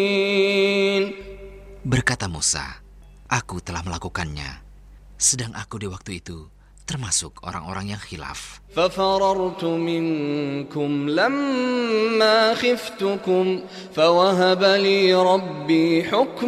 Berkata Musa, aku telah melakukannya, sedang aku di waktu itu termasuk orang-orang yang khilaf. ففررت منكم لما خفتكم فوهب لي ربي حكما